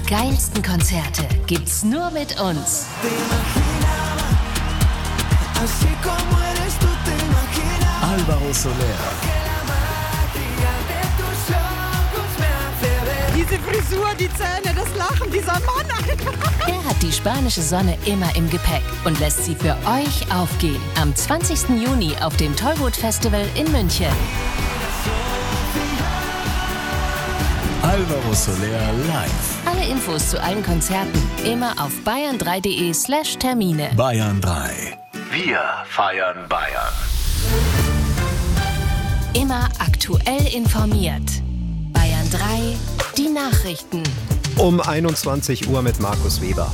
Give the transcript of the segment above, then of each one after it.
geilsten Konzerte gibt's nur mit uns. Álvaro Soler. Diese Frisur, die Zähne, das Lachen, dieser Mann einfach. Er hat die spanische Sonne immer im Gepäck und lässt sie für euch aufgehen. Am 20. Juni auf dem Tollwood Festival in München. Álvaro Soler live. Alle Infos zu allen Konzerten immer auf bayern3.de/Termine. Bayern 3. Wir feiern Bayern. Immer aktuell informiert. Bayern 3, die Nachrichten. Um 21 Uhr mit Markus Weber.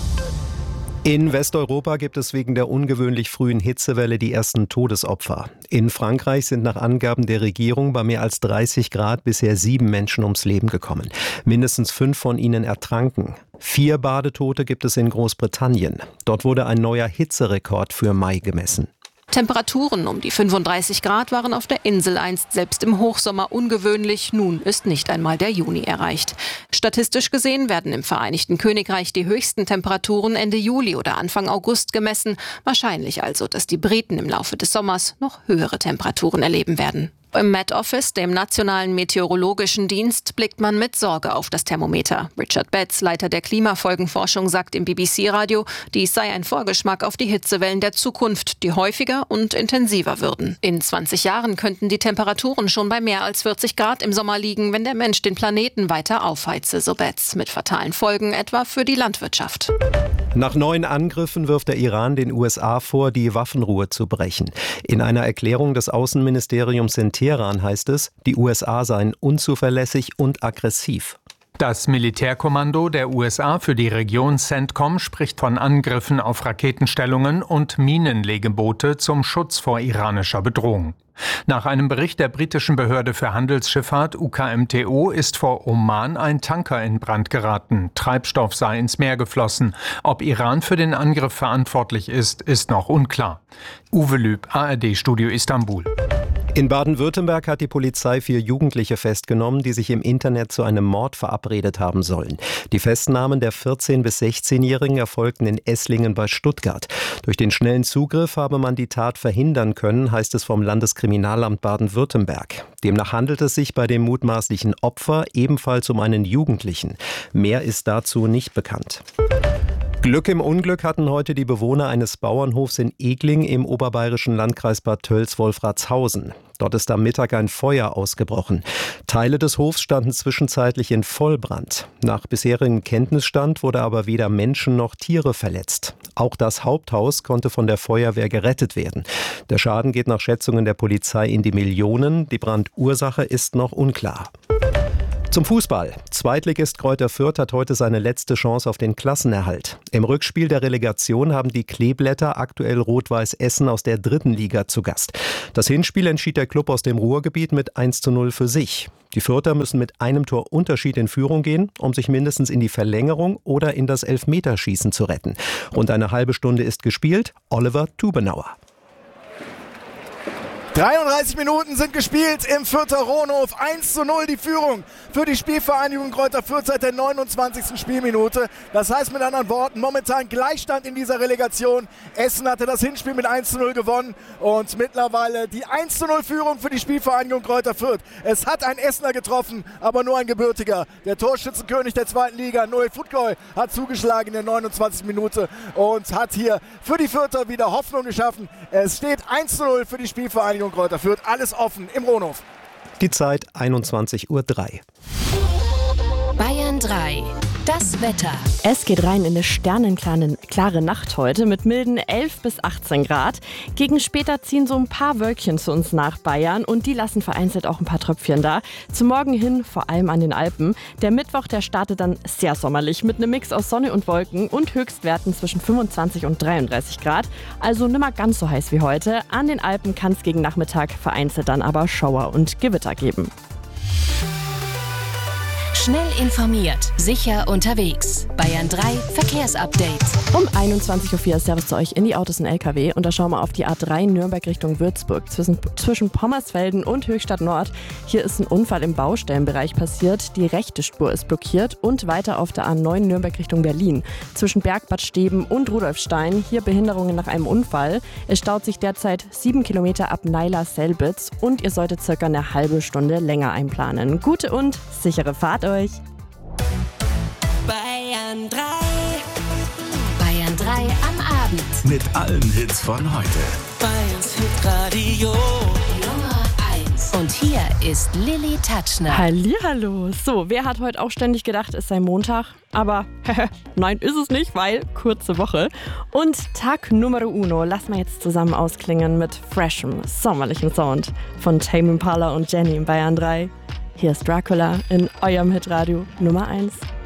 In Westeuropa gibt es wegen der ungewöhnlich frühen Hitzewelle die ersten Todesopfer. In Frankreich sind nach Angaben der Regierung bei mehr als 30 Grad bisher 7 Menschen ums Leben gekommen. Mindestens 5 von ihnen ertranken. 4 Badetote gibt es in Großbritannien. Dort wurde ein neuer Hitzerekord für Mai gemessen. Temperaturen um die 35 Grad waren auf der Insel einst selbst im Hochsommer ungewöhnlich. Nun ist nicht einmal der Juni erreicht. Statistisch gesehen werden im Vereinigten Königreich die höchsten Temperaturen Ende Juli oder Anfang August gemessen. Wahrscheinlich also, dass die Briten im Laufe des Sommers noch höhere Temperaturen erleben werden. Im Met Office, dem Nationalen Meteorologischen Dienst, blickt man mit Sorge auf das Thermometer. Richard Betts, Leiter der Klimafolgenforschung, sagt im BBC-Radio, dies sei ein Vorgeschmack auf die Hitzewellen der Zukunft, die häufiger und intensiver würden. In 20 Jahren könnten die Temperaturen schon bei mehr als 40 Grad im Sommer liegen, wenn der Mensch den Planeten weiter aufheize, so Betts, mit fatalen Folgen etwa für die Landwirtschaft. Nach 9 Angriffen wirft der Iran den USA vor, die Waffenruhe zu brechen. In einer Erklärung des Außenministeriums in Teheran heißt es, die USA seien unzuverlässig und aggressiv. Das Militärkommando der USA für die Region CENTCOM spricht von Angriffen auf Raketenstellungen und Minenlegeboote zum Schutz vor iranischer Bedrohung. Nach einem Bericht der britischen Behörde für Handelsschifffahrt UKMTO ist vor Oman ein Tanker in Brand geraten. Treibstoff sei ins Meer geflossen. Ob Iran für den Angriff verantwortlich ist, ist noch unklar. Uwe Lüb, ARD Studio Istanbul. In Baden-Württemberg hat die Polizei 4 Jugendliche festgenommen, die sich im Internet zu einem Mord verabredet haben sollen. Die Festnahmen der 14- bis 16-Jährigen erfolgten in Esslingen bei Stuttgart. Durch den schnellen Zugriff habe man die Tat verhindern können, heißt es vom Landeskriminalamt Baden-Württemberg. Demnach handelt es sich bei dem mutmaßlichen Opfer ebenfalls um einen Jugendlichen. Mehr ist dazu nicht bekannt. Glück im Unglück hatten heute die Bewohner eines Bauernhofs in Egling im oberbayerischen Landkreis Bad Tölz-Wolfratshausen. Dort ist am Mittag ein Feuer ausgebrochen. Teile des Hofs standen zwischenzeitlich in Vollbrand. Nach bisherigem Kenntnisstand wurde aber weder Menschen noch Tiere verletzt. Auch das Haupthaus konnte von der Feuerwehr gerettet werden. Der Schaden geht nach Schätzungen der Polizei in die Millionen. Die Brandursache ist noch unklar. Zum Fußball. Zweitligist Greuther Fürth hat heute seine letzte Chance auf den Klassenerhalt. Im Rückspiel der Relegation haben die Kleeblätter aktuell Rot-Weiß Essen aus der 3. Liga zu Gast. Das Hinspiel entschied der Klub aus dem Ruhrgebiet mit 1:0 für sich. Die Fürther müssen mit einem Tor Unterschied in Führung gehen, um sich mindestens in die Verlängerung oder in das Elfmeterschießen zu retten. Rund eine halbe Stunde ist gespielt. Oliver Tubenauer. 33 Minuten sind gespielt im Fürther Rohnhof. 1:0 die Führung für die Spielvereinigung Greuther Fürth seit der 29. Spielminute. Das heißt mit anderen Worten, momentan Gleichstand in dieser Relegation. Essen hatte das Hinspiel mit 1:0 gewonnen und mittlerweile die 1:0 Führung für die Spielvereinigung Greuther Fürth. Es hat ein Essener getroffen, aber nur ein gebürtiger. Der Torschützenkönig der 2. Liga, Noel Futkoy, hat zugeschlagen in der 29. Minute und hat hier für die Fürther wieder Hoffnung geschaffen. Es steht 1:0 für die Spielvereinigung Greuther Fürth, alles offen im Rohnhof. Die Zeit 21:03 Uhr. Bayern 3. Das Wetter. Es geht rein in eine sternenklare Nacht heute mit milden 11 bis 18 Grad. Gegen später ziehen so ein paar Wölkchen zu uns nach Bayern und die lassen vereinzelt auch ein paar Tröpfchen da. Zum Morgen hin vor allem an den Alpen. Der Mittwoch, der startet dann sehr sommerlich mit einem Mix aus Sonne und Wolken und Höchstwerten zwischen 25 und 33 Grad. Also nimmer ganz so heiß wie heute. An den Alpen kann es gegen Nachmittag vereinzelt dann aber Schauer und Gewitter geben. Schnell informiert, sicher unterwegs. Bayern 3 Verkehrsupdate. Um 21.04 Uhr Servus zu euch in die Autos und LKW und da schauen wir auf die A3 Nürnberg Richtung Würzburg zwischen Pommersfelden und Höchstadt Nord. Hier ist ein Unfall im Baustellenbereich passiert. Die rechte Spur ist blockiert und weiter auf der A9 Nürnberg Richtung Berlin. Zwischen Bergbad Steben und Rudolfstein hier Behinderungen nach einem Unfall. Es staut sich derzeit 7 Kilometer ab Naila-Selbitz und ihr solltet circa eine halbe Stunde länger einplanen. Gute und sichere Fahrt euch. Bayern 3. Bayern 3 am Abend. Mit allen Hits von heute. Bayerns Hitradio Nummer 1. Und hier ist Lilly Tatschner. Hallihallo. So, wer hat heute auch ständig gedacht, es sei Montag? Aber nein, ist es nicht, weil kurze Woche. Und Tag Numero Uno lassen wir jetzt zusammen ausklingen mit freshem, sommerlichen Sound von Tame Impala und Jenny in Bayern 3. Hier ist Dracula in eurem Hitradio Nummer 1.